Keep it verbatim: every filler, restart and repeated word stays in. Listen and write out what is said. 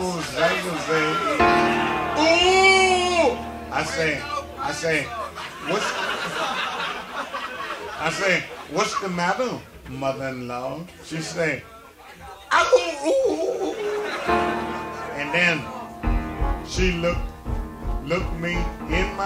Jackson say, ooh! I say, I say, what's, I say, what's the matter, mother-in-law? She say, ooh! And then she looked, looked me in my